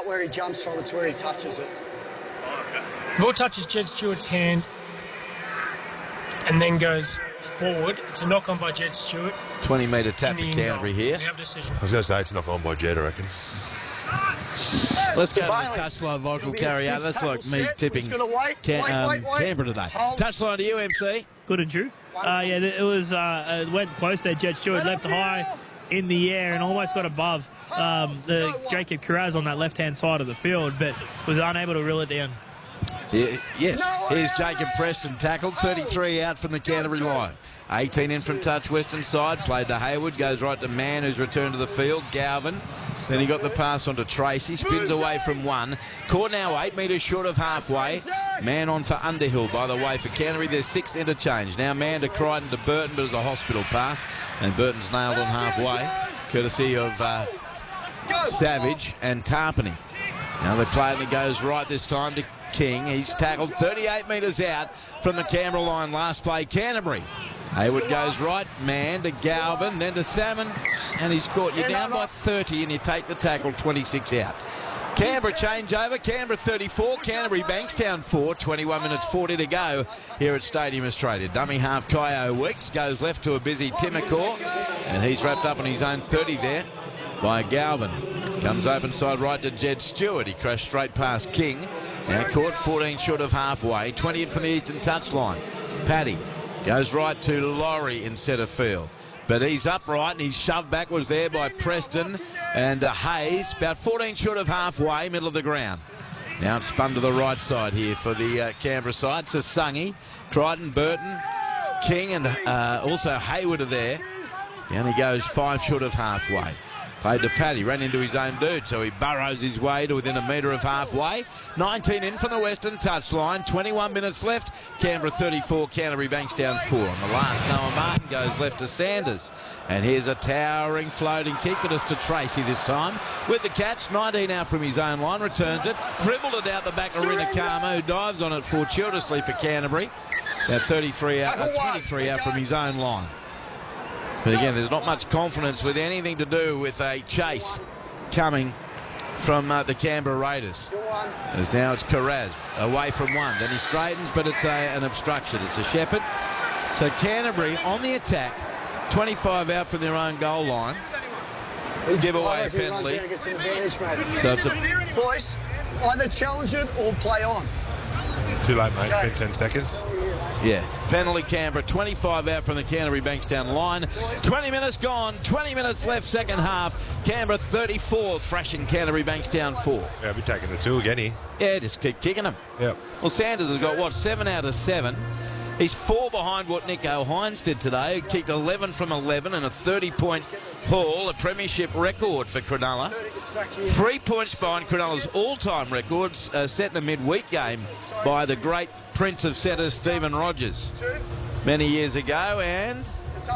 not where he jumps from, it's where he touches it. The ball touches Jed Stewart's hand and then goes forward. It's a knock-on by Jed Stewart. 20-metre tap for Canterbury here. We have decision. I was going to say it's knock on by Jed, I reckon. Let's go to the touchline, Michael Carrier. That's like me tipping Canberra today. Touchline to you, MC. Good and Drew. It was went close there. Jed Stewart leapt high in the air and almost got above the Jacob Kiraz on that left-hand side of the field, but was unable to reel it down. Yeah, yes, here's Jacob Preston, tackled, 33 out from the Canterbury line. 18 in from touch, western side, played to Hayward, goes right to Mann, who's returned to the field, Galvin. Then he got the pass on to Tracy, spins away from one. Caught now 8 metres short of halfway. Mann on for Underhill, by the way, for Canterbury. There's 6 interchange. Now Mann to Crichton to Burton, but it's a hospital pass. And Burton's nailed on halfway, courtesy of Savage and Tarpany. Now they play it and it goes right this time to King. He's tackled 38 metres out from the Canberra line last play. Canterbury. Hayward goes right, Mann to Galvin, then to Salmon, and he's caught. You're down by 30 and you take the tackle, 26 out. Canberra changeover, Canberra 34, Canterbury Bankstown 4, 21 minutes 40 to go here at Stadium Australia. Dummy half Kyo Weeks goes left to a busy Timacor, and he's wrapped up on his own 30 there by Galvin. Comes open side right to Jed Stewart. He crashed straight past King. Now caught 14 short of halfway, 20 in from the eastern touchline. Paddy goes right to Laurie in centre field. But he's upright and he's shoved backwards there by Preston and Hayes. About 14 short of halfway, middle of the ground. Now it's spun to the right side here for the Canberra side. Sasungi, Crichton, Burton, King and also Hayward are there. Down he goes 5 short of halfway. Played to Paddy, ran into his own dude, so he burrows his way to within a metre of halfway. 19 in from the western touchline, 21 minutes left. Canberra 34, Canterbury Bankstown 4. On the last, Noah Martin goes left to Sanders. And here's a towering floating kick, but it's to Tracy this time. With the catch, 19 out from his own line, returns it. Dribbled it out the back to Rinakama, who dives on it fortuitously for Canterbury. About 33 out, 23 out from his own line. But again, there's not much confidence with anything to do with a chase coming from the Canberra Raiders. As now it's Kiraz away from one. Then he straightens, but it's an obstruction. It's a Shepherd. So Canterbury on the attack, 25 out from their own goal line. Give away a penalty. So it's a... Boys, either challenge it or play on. Too late, mate. It's been 10 seconds. Yeah, penalty Canberra, 25 out from the Canterbury Bankstown line. 20 minutes gone, 20 minutes left, second half. Canberra 34, thrashing Canterbury Bankstown 4. Yeah, I'll be taking the 2 again here. Yeah, just keep kicking them. Yep. Well, Sanders has got, 7 out of 7. He's 4 behind what Nico Hines did today. He kicked 11 from 11 and a 30-point haul, a premiership record for Cronulla. 3 points behind Cronulla's all-time records, set in a midweek game by the great Prince of Setters, Stephen Rogers, many years ago. And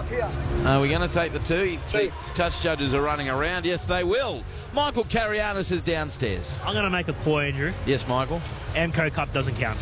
are we going to take the 2? The touch judges are running around. Yes, they will. Michael Carianis is downstairs. I'm going to make a call, Andrew. Yes, Michael. Amco Cup doesn't count.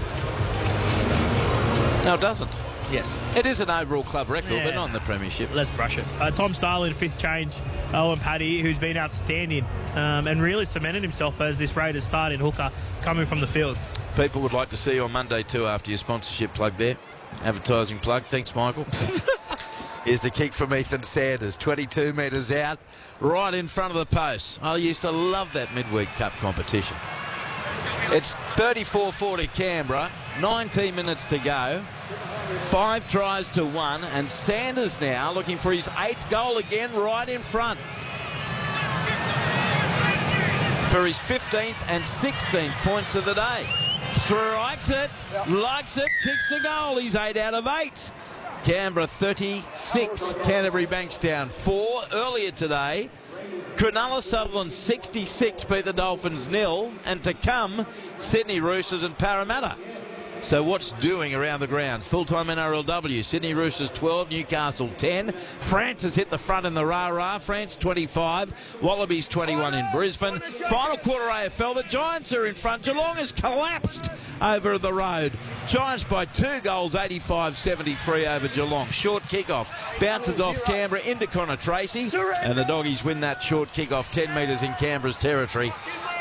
No, it doesn't. Yes. It is an overall club record, Yeah. but not in the premiership. Let's brush it. Tom Starling, 5th change. Owen Paddy, who's been outstanding and really cemented himself as this Raiders starting hooker coming from the field. People would like to see you on Monday too after your sponsorship plug there. Advertising plug. Thanks, Michael. Here's the kick from Ethan Sanders. 22 metres out, right in front of the post. I used to love that midweek cup competition. It's 34-40 Canberra. 19 minutes to go. 5 tries to 1. And Sanders now looking for his 8th goal again right in front. For his 15th and 16th points of the day. Strikes it, likes it, kicks the goal. He's 8 out of 8. Canberra 36, Canterbury Bankstown 4. Earlier today, Cronulla Sutherland 66 beat the Dolphins 0. And to come, Sydney Roosters and Parramatta. So what's doing around the grounds? Full-time NRLW. Sydney Roosters 12, Newcastle 10. France has hit the front in the rah-rah. France 25, Wallabies 21 in Brisbane. Final quarter AFL, the Giants are in front. Geelong has collapsed over the road. Giants by 2 goals, 85-73 over Geelong. Short kick-off. Bounces off Canberra into Connor Tracy. And the Doggies win that short kick-off 10 metres in Canberra's territory.